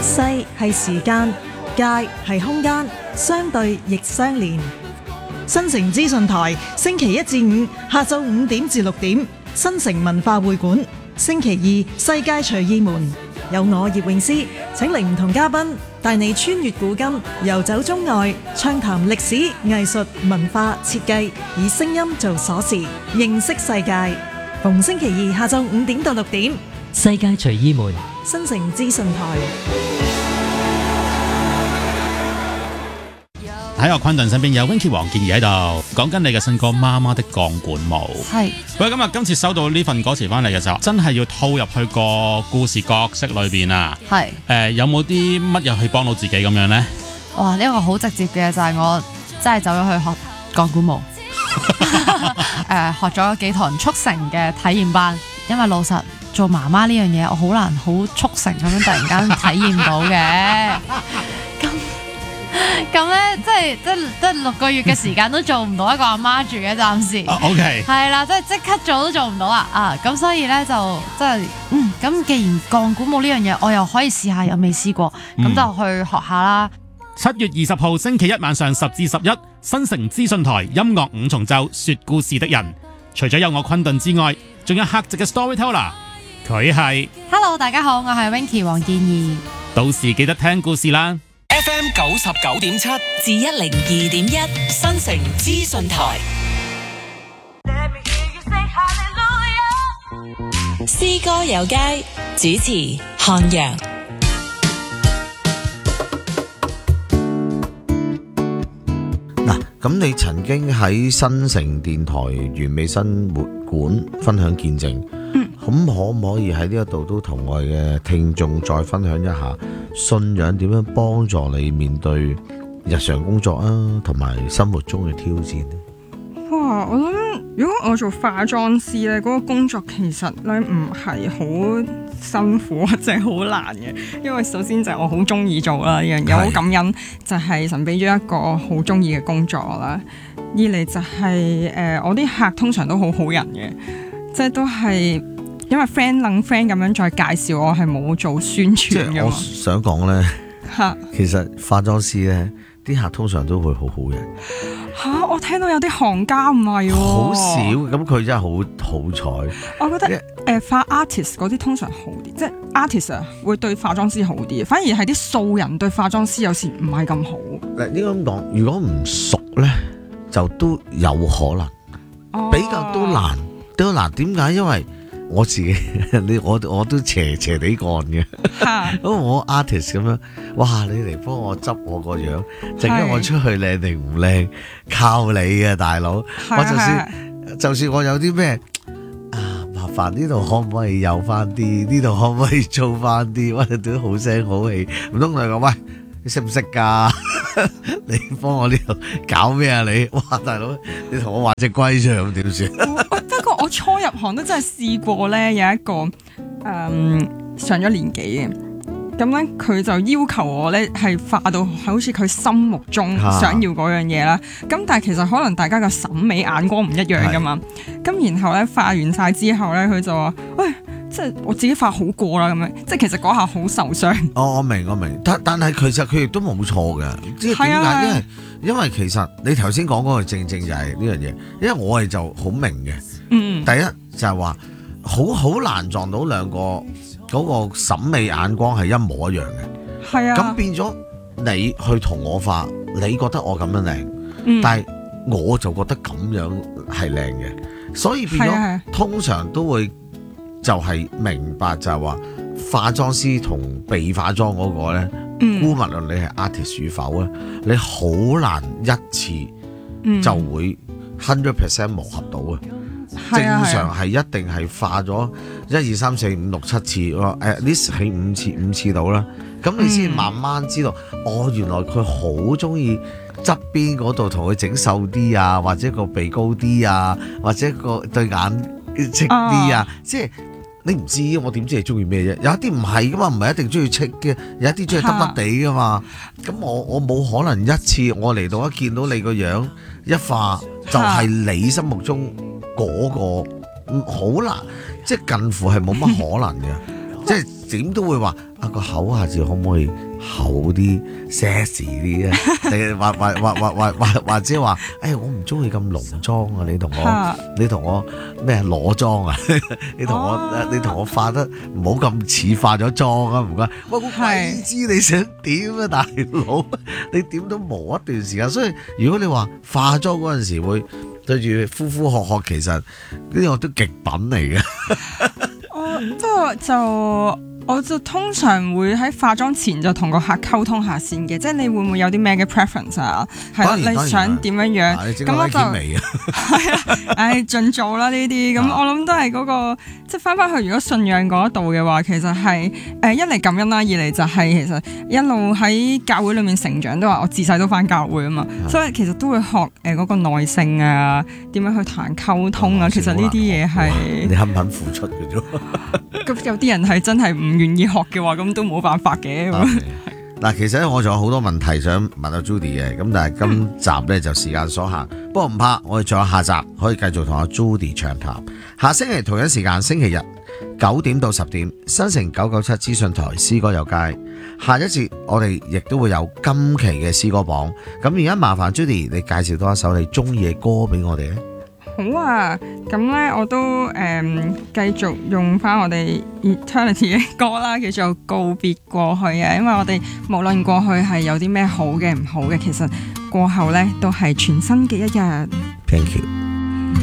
世係時間，界係空間，相對亦相連。新城資訊台星期一至五下晝5點至6點，新城文化會館；星期二世界隨意門，有我葉詠詩請嚟唔同嘉賓，帶你穿越古今，遊走中外，暢談歷史、藝術、文化、設計，以聲音做鎖匙，認識世界。逢星期二下晝5點到6點， 世界隨意門， 新城資訊台。 喺我昆頓身邊有 Winky 黃健儀喺度，講緊你嘅新歌《媽媽的鋼管舞》。 係。 喂，今次收到呢份歌詞翻嚟嘅時候，真係要套入去個故事角色裏邊啊。 係。 有冇啲乜嘢去幫到自己咁樣呢？ 哇！呢個好直接嘅就係我真係走咗去學鋼管舞，學咗幾堂速成嘅體驗班。因為老實做媽媽呢樣嘢，我好難好速成咁樣突然間體驗到嘅。咁咧，即係6個月嘅時間都做唔到一個阿媽住嘅，暫時。 OK。 係啦，即係即刻做都做唔到啦啊！咁所以咧就即係咁既然鋼管舞呢樣嘢，我又可以試下，又未試過，咁就去學下啦。 7月20號星期一晚上10至11，新城資訊台音樂5重奏說故事的人，除咗有我昆頓之外，仲有客席嘅 Storyteller， 佢係 Hello， 大家好，我係 Winky 黃健儀。 到時記得聽故事啦。 FM 99.7至102.1，新城資訊台。詩歌有街，主持漢陽。 嗱，咁你曾經喺新城電台完美生活館分享見證，咁可唔可以喺呢一度都同我哋嘅聽眾再分享一下信仰點樣幫助你面對日常工作啊，同埋生活中嘅挑戰呢？ 哇！我諗如果我做化妝師咧，嗰個工作其實咧唔係好辛苦或者好難嘅，因為首先就係我好中意做啦，呢樣嘢好感恩，就係神俾咗一個好中意嘅工作啦。二嚟就係我啲客通常都好好人嘅，即係都係因為 friend 撚 friend 咁樣再介紹我，係冇做宣傳嘅嘛。 即係我想講咧，其實化妝師咧啲客通常都會好好人。 我聽到有啲行家唔係喎， 好少，咁佢真係好彩。 我覺得化 artist 嗰啲通常好啲，即係 artist 啊會對化妝師好啲，反而係啲素人對化妝師有時唔係咁好。 嗱，應該咁講，如果唔熟咧，就都有可能，比較都難。點解？因為我自己我都斜地幹嘅，咁我 artist 咁樣，哇！你嚟幫我執我個樣，陣間我出去靚定唔靚，靠你啊，大佬！我就算我有啲咩麻煩，呢度可唔可以有翻啲？呢度可唔可以做翻啲？喂，都好聲好氣，唔通佢講喂，你識唔識㗎？你幫我呢度搞咩啊你？哇，大佬，你同我畫隻龜出嚟咁點算？ 不過我初入行都真係試過咧，有一個上咗年紀嘅，咁咧佢就要求我咧係化到好似佢心目中想要嗰樣嘢啦。咁但係其實可能大家嘅審美眼光唔一樣噶嘛。咁然後咧化完晒之後咧，佢就話：喂，即係我自己化好過啦咁樣。即係其實嗰下好受傷。 我明，但係其實佢亦都冇錯嘅。即係點解？因為其實你頭先講嗰個正就係呢樣嘢。因為我哋就好明嘅。第一就係話好難撞到兩個嗰個審美眼光係一模一樣嘅。係啊。咁變咗你去同我化，你覺得我咁樣靚，但係我就覺得咁樣係靚嘅，所以變咗通常都會就係明白就係話化妝師同被化妝嗰個咧，姑勿論你係 artist 與否咧，你好難一次就會100% 磨合到嘅。正常係一定係化咗1、2、3、4、5、6、7次，at least 係5次到啦。咁你先慢慢知道，原來佢好中意側邊嗰度同佢整瘦啲啊，或者個鼻高啲啊，或者個對眼戚啲啊。即係你唔知，我點知你中意咩啫？有一啲唔係噶嘛，唔係一定中意戚嘅，有一啲中意耷耷地噶嘛。咁我冇可能一次我嚟到一見到你個樣一化就係你心目中嗰個，好難，即係近乎係冇乜可能嘅。即係點都會話啊個口下次可唔可以厚啲、sexy 啲咧？定係或者話，誒我唔中意咁濃妝啊！你同我咩裸妝啊？你同我化得唔好咁似化咗妝啊！唔該，喂，我鬼知你想點啊，大佬？你點都磨一段時間，所以如果你話化妝嗰陣時會對住呼呼喝喝，其實呢個都極品嚟嘅。 不過我就通常會喺化妝前就同個客溝通下先嘅，即係你會唔會有啲咩嘅 preference 啊？係啦，你想點樣樣？咁我就係啊，盡做啦呢啲。咁我諗都係嗰個，即係翻返去如果信仰嗰度嘅話，其實係一嚟感恩啦，二嚟就係其實一路喺教會裏面成長，都話我自細都翻教會啊嘛，所以其實都會學嗰個耐性啊，點樣去同人溝通啊。其實呢啲嘢係你肯唔肯付出嘅啫。 咁有啲人係真係唔願意學嘅話，咁都冇辦法嘅。 嗱，其實咧我仲有好多問題想問阿 Judy 嘅，咁但係今集咧就時間所限，不過唔怕，我哋仲有下集可以繼續同阿 Judy 暢談。下星期同一時間星期日9點到10點，新城997資訊台詩歌有街。下一節我哋亦都會有今期嘅詩歌榜。咁而家麻煩 Judy 你介紹多一首你中意嘅歌俾我哋咧。 好啊，咁咧我都繼續用翻我哋 Eternity 嘅歌啦，叫做告別過去啊，因為我哋無論過去係有啲咩好嘅唔好嘅，其實過後咧都係全新嘅一日。 Thank you。